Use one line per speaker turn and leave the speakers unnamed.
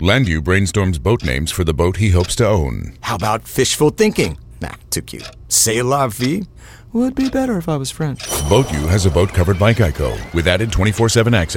Landu brainstorms boat names for the boat he hopes to own.
How about fishful thinking? Nah, too cute. C'est la vie? Would be better if I was French.
Boat U has a boat covered by Geico with added 24/7 access.